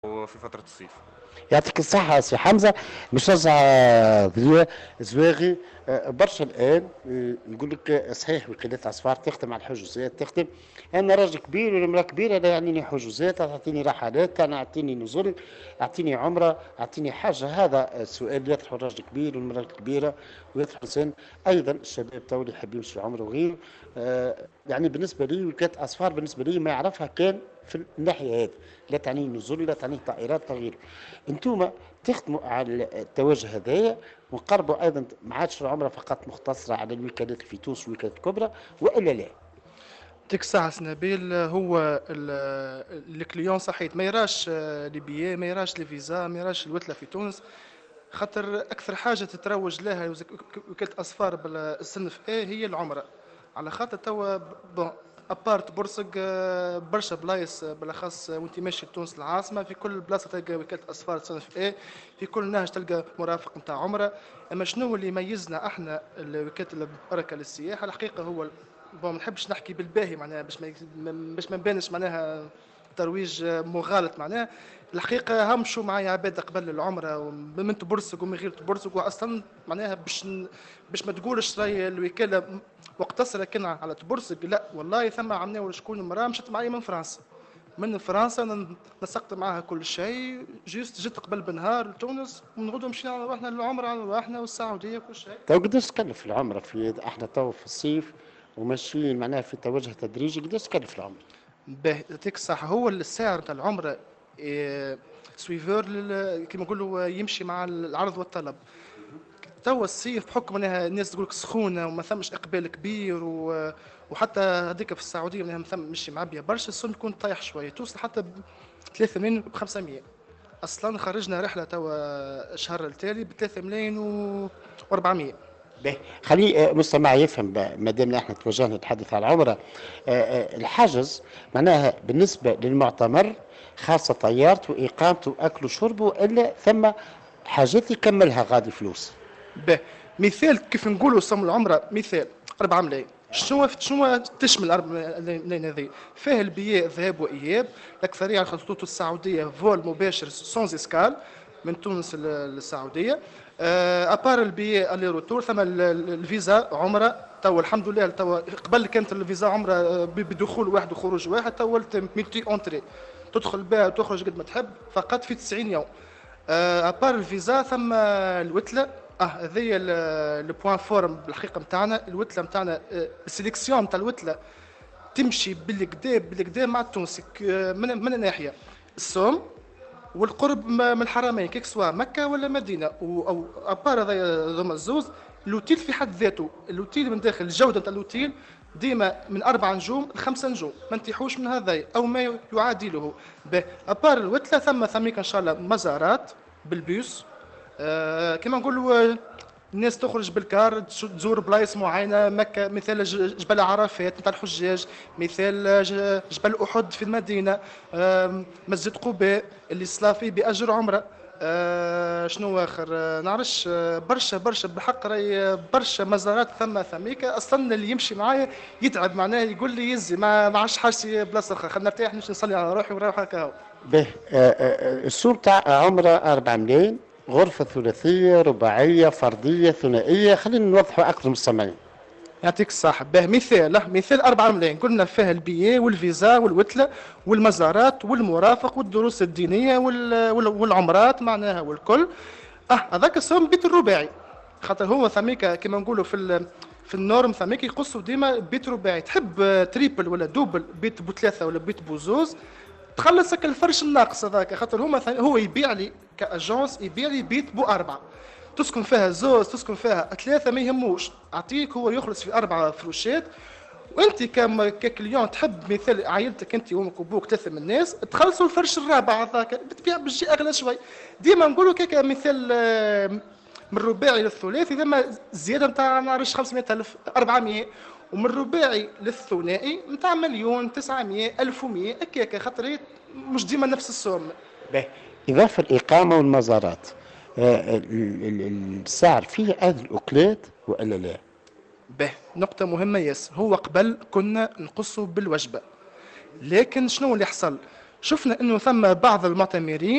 وفي فترة الصيف. يعطيك الصحة سي حمزة. مش رجع زواغي برشا الآن نقول لك صحيح وكالات أسفار تخدم على الحجوزات تخدم. أنا راجل كبير والمرأة كبيرة لا يعنيني حجوزات تعطيني رحلات أنا أعطيني نزل أعطيني عمرة أعطيني حاجة. هذا السؤال يطرحه الراجل الكبير والمرأة الكبيرة ويطرح الإنسان أيضا الشباب تو اللي يحب يمشي العمر وغيره. يعني بالنسبة لي وكالات أسفار بالنسبة لي ما يعرفها كان في الناحية هذه لا تعني نزول لا تعني طائرات تغيير. انتم تخدموا على التوجه هذايا ونقربوا ايضا ما عادش العمره فقط مختصره على الوكالات في تونس والوكالات الكبرى والا لا؟ ديك الساعة سنابيل هو الكليون صحيت ما يراش لي بيي، ما يراش لي فيزا، ما يراش الوتلة في تونس. خاطر أكثر حاجة تتروج لها وكالة أسفار بالصنف إيه هي العمرة. على خاطر توا بون ابارت بورصق برشا بلايص بالاخص وانت ماشي لتونس العاصمه في كل بلاصه تلقى وكاله اسفار صنف ايه، في كل نهج تلقى مرافق نتاع عمره. اما شنو اللي يميزنا احنا وكاله البركه للسياحه الحقيقه هو بون ما نحبش نحكي بالباهي معناها باش ما نبانش معناها ترويج مغالط معناها. الحقيقه همشوا معايا عباد قبل العمره من تبرسق ومن غير تبرسق واصلا معناها باش ما تقولش راهي الوكاله مقتصره كان على تبرسق، لا والله ثم عملنا شكون مراه مشت معايا من فرنسا. من فرنسا نسقت معاها كل شيء، جيت قبل بنهار لتونس ونغدو مشينا روحنا للعمره روحنا والسعوديه كل شيء. تو قداش تكلف العمره في احنا تو في الصيف وماشيين معناها في توجه تدريجي قداش تكلف العمره؟ باهي يعطيك الصحة. هو السعر تاع العمرة سويفور كما نقولوا يمشي مع العرض والطلب. توا الصيف بحكم انها الناس تقول لك سخونه وما ثمش اقبال كبير وحتى هذيك في السعوديه انها ما ثم مش معبيه برشا، السوم يكون طايح شويه توصل حتى ب 3 ملايين ب 500. اصلا خرجنا رحله توا الشهر التالي ب 3 ملايين و 400. باهي خلي مستمع يفهم ما دام احنا توجهنا نتحدث عن العمره. الحجز معناها بالنسبه للمعتمر خاصه طيارته واقامته واكله وشربه والا ثم حاجات يكملها غادي فلوس؟ به مثال كيف نقولوا صم العمره مثال 4 ملايين. شنو تشمل 4 ملايين هذه؟ فيه البياء ذهاب واياب، الاكثريه على الخطوط السعوديه فول مباشر سونز اسكال من تونس للسعوديه. ابار البياء الي روتور ثم الفيزا عمره. تو الحمد لله تو قبل كانت الفيزا عمره بدخول واحد وخروج واحد، تو ملتي اونتري تدخل بها وتخرج قد ما تحب فقط في 90 يوم. ابار الفيزا ثم الوتله. هذه البوان فورم بالحقيقه نتاعنا الوتله نتاعنا. السيليكسيون نتاع الوتله تمشي بالكدا مع التونسي من ناحيه السوم والقرب من الحرمين كيك سواء مكه ولا مدينه او ابار هذوما الزوز. الاوتيل في حد ذاته الاوتيل من داخل الجوده نتاع الاوتيل ديما من 4 نجوم ل5 نجوم ما نتيحوش من هذا او ما يعادله. ابار الوتله ثميك ان شاء الله مزارات بالبيوس. كما نقولوا الناس تخرج بالكار تزور بلايص معينه مكه مثال جبل عرفات نتاع الحجاج، مثال جبل احد في المدينه، مسجد قباء اللي صلى فيه باجر عمره. شنو اخر نعرفش برشا بحق راهي برشا مزارات ثميك اصلا اللي يمشي معايا يتعب معناه يقول لي يزي ما عادش حاجتي بلاصه اخرى خلينا نرتاح نمشي نصلي على روحي ونروح هكا. به السوق تاع عمره 4 ملايين غرفة ثلاثية رباعية فردية ثنائية. خلينا نوضحوا أكثر مستمعين. يعطيك الصحة. به مثال 4 ملايين قلنا فيها البيي والفيزا والوتلة والمزارات والمرافق والدروس الدينية والعمرات معناها والكل. هذاك السوم بيت الرباعي خاطر هو ثميك كما نقولوا في النورم ثميك يقصوا ديما بيت رباعي. تحب تريبل ولا دوبل بيت بو3 ولا بيت بوزوز تخلصك الفرش الناقص هذاك خاطر هو يبيع لي كاجونس يبيع لي بيت بو4 تسكن فيها زوز تسكن فيها 3 ما يهموش اعطيك هو يخلص في 4 فروشات. وانت ككليون تحب مثال عائلتك انت وامك وابوك 3 من الناس تخلصوا الفرش الرابع هذاك بتبيع بالجي اغلى شوي. ديما نقولوا مثال من الرباعي للثلاثي ثم زياده نتاع نعرفش 500,000 400 ومن الرباعي للثنائي نتاع مليون 900 1100 هكاك خاطر مش ديما نفس السوم. به إضافة الإقامة والمزارات السعر فيه أهل الأكلات وإلا لا؟ به نقطة مهمة ياس. هو قبل كنا نقصوا بالوجبة لكن شنو اللي حصل؟ شفنا انه ثم بعض المعتمرين